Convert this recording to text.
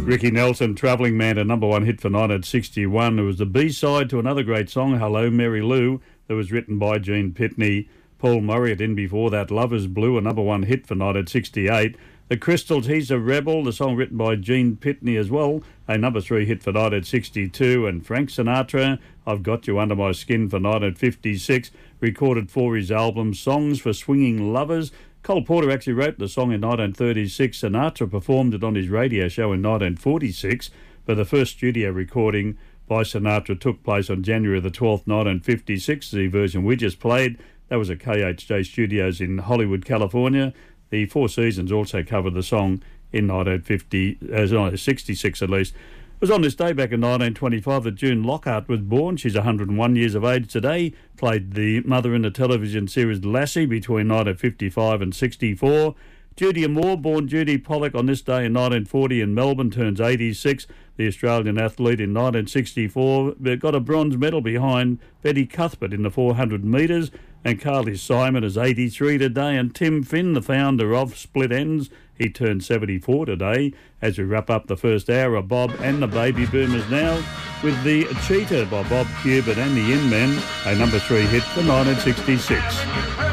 Ricky Nelson, Travelling Man, a number one hit for 1961. It was the B-side to another great song, Hello Mary Lou, that was written by Gene Pitney. Paul Murray in before that, Lovers Blue, a number one hit for 1968. The Crystals, He's a Rebel, the song written by Gene Pitney as well, a number three hit for 1962. And Frank Sinatra, I've Got You Under My Skin for 1956, recorded for his album Songs for Swinging Lovers. Cole Porter actually wrote the song in 1936. Sinatra performed it on his radio show in 1946, but the first studio recording by Sinatra took place on January the 12th, 1956. The version we just played, that was at KHJ Studios in Hollywood, California. The Four Seasons also covered the song in 1966 at least. It was on this day back in 1925 that June Lockhart was born. She's 101 years of age today. Played the mother in the television series Lassie between 1955 and 64. Judy Moore, born Judy Pollock on this day in 1940 in Melbourne, turns 86. The Australian athlete in 1964 got a bronze medal behind Betty Cuthbert in the 400 metres. And Carly Simon is 83 today. And Tim Finn, the founder of Split Ends, he turned 74 today. As we wrap up the first hour of Bob and the Baby Boomers now with the Cheetah by Bob Cuban and the In Men, a number three hit for 1966.